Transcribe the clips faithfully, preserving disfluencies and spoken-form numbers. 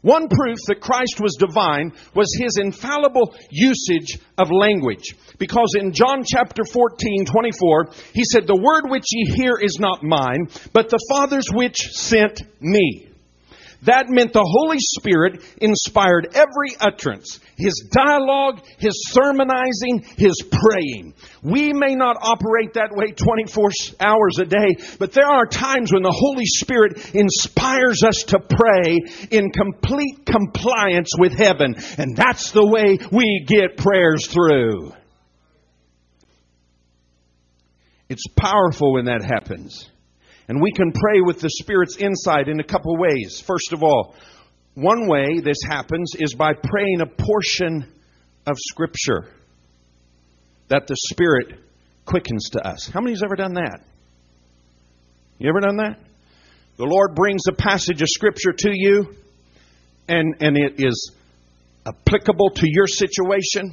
One proof that Christ was divine was His infallible usage of language. Because in John chapter fourteen, twenty-four, He said, "The word which ye hear is not mine, but the Father's which sent me." That meant the Holy Spirit inspired every utterance, His dialogue, His sermonizing, His praying. We may not operate that way twenty-four hours a day, but there are times when the Holy Spirit inspires us to pray in complete compliance with heaven. And that's the way we get prayers through. It's powerful when that happens. And we can pray with the Spirit's insight in a couple ways. First of all, one way this happens is by praying a portion of Scripture that the Spirit quickens to us. How many's ever done that? You ever done that? The Lord brings a passage of Scripture to you, and, and it is applicable to your situation.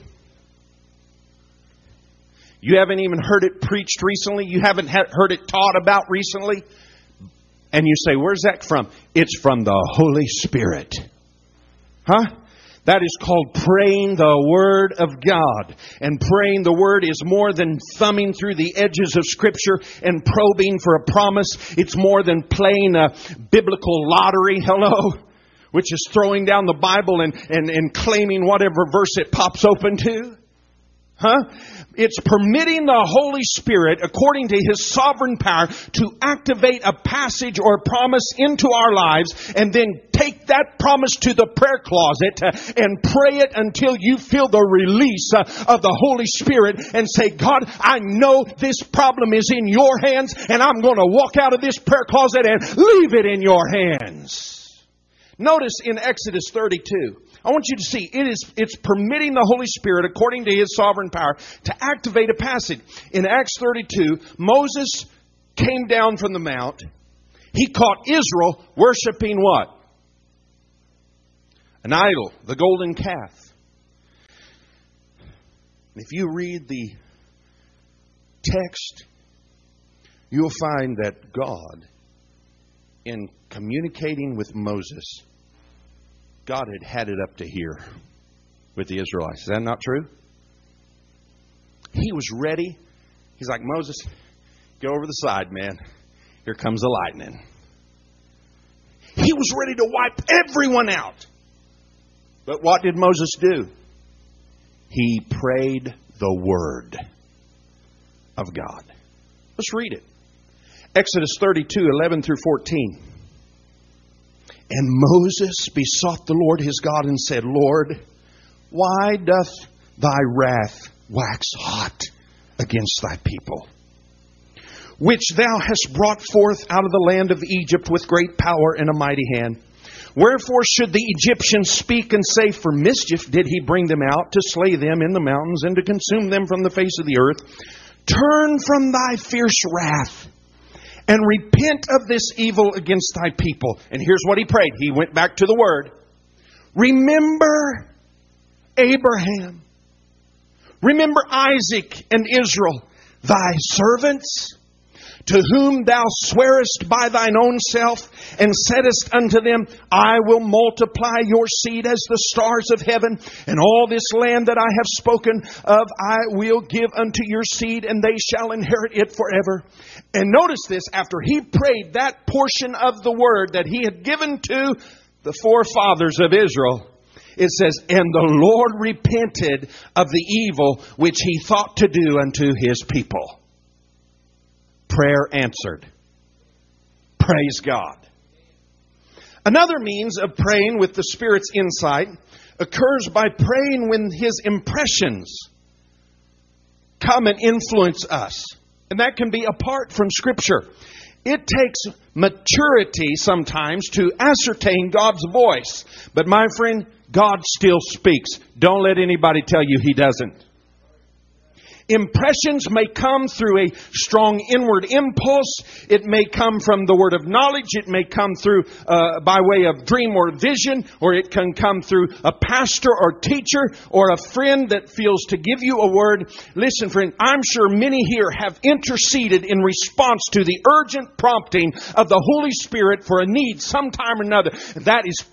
You haven't even heard it preached recently. You haven't heard it taught about recently. And you say, where's that from? It's from the Holy Spirit. Huh? That is called praying the Word of God. And praying the Word is more than thumbing through the edges of Scripture and probing for a promise. It's more than playing a biblical lottery. Hello? Which is throwing down the Bible and, and, and claiming whatever verse it pops open to. Huh? It's permitting the Holy Spirit, according to His sovereign power, to activate a passage or a promise into our lives and then take that promise to the prayer closet and pray it until you feel the release of the Holy Spirit and say, God, I know this problem is in your hands and I'm going to walk out of this prayer closet and leave it in your hands. Notice in Exodus thirty-two, I want you to see, it is, it's permitting the Holy Spirit, according to His sovereign power, to activate a passage. In Acts thirty-two, Moses came down from the mount. He caught Israel worshiping what? An idol, the golden calf. If you read the text, you'll find that God, in communicating with Moses, God had had it up to here with the Israelites. Is that not true? He was ready. He's like, Moses, go over the side, man. Here comes the lightning. He was ready to wipe everyone out. But what did Moses do? He prayed the Word of God. Let's read it. Exodus thirty-two, eleven through fourteen. And Moses besought the Lord his God and said, Lord, why doth thy wrath wax hot against thy people, which thou hast brought forth out of the land of Egypt with great power and a mighty hand? Wherefore should the Egyptians speak and say, for mischief did he bring them out, to slay them in the mountains and to consume them from the face of the earth? Turn from thy fierce wrath and repent of this evil against thy people. And here's what he prayed. He went back to the Word. Remember Abraham. Remember Isaac and Israel, thy servants, to whom thou swearest by thine own self, and saidest unto them, I will multiply your seed as the stars of heaven, and all this land that I have spoken of I will give unto your seed, and they shall inherit it forever. And notice this, after he prayed that portion of the Word that he had given to the forefathers of Israel, it says, and the Lord repented of the evil which he thought to do unto his people. Prayer answered. Praise God. Another means of praying with the Spirit's insight occurs by praying when His impressions come and influence us. And that can be apart from Scripture. It takes maturity sometimes to ascertain God's voice. But my friend, God still speaks. Don't let anybody tell you He doesn't. Impressions may come through a strong inward impulse. It may come from the word of knowledge. It may come through uh, by way of dream or vision, or it can come through a pastor or teacher or a friend that feels to give you a word. Listen, friend, I'm sure many here have interceded in response to the urgent prompting of the Holy Spirit for a need sometime or another. That is